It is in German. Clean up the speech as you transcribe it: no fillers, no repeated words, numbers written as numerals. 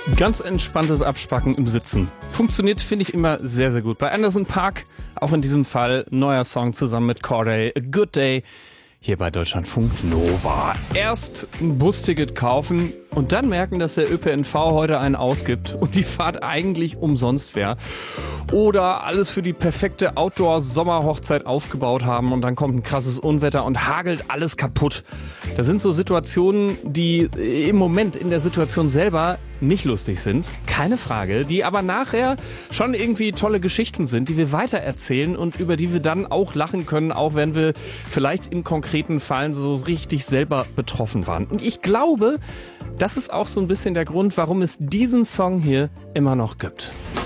Ganz entspanntes Abspacken im Sitzen. Funktioniert, finde ich, immer sehr, sehr gut. Bei Anderson .Paak, auch in diesem Fall, neuer Song zusammen mit Corday, A Good Day, hier bei Deutschlandfunk Nova. Erst ein Busticket kaufen und dann merken, dass der ÖPNV heute einen ausgibt und die Fahrt eigentlich umsonst wäre. Oder alles für die perfekte Outdoor-Sommerhochzeit aufgebaut haben und dann kommt ein krasses Unwetter und hagelt alles kaputt. Das sind so Situationen, die im Moment in der Situation selber nicht lustig sind, keine Frage, die aber nachher schon irgendwie tolle Geschichten sind, die wir weitererzählen und über die wir dann auch lachen können, auch wenn wir vielleicht in konkreten Fällen so richtig selber betroffen waren. Und ich glaube, das ist auch so ein bisschen der Grund, warum es diesen Song hier immer noch gibt.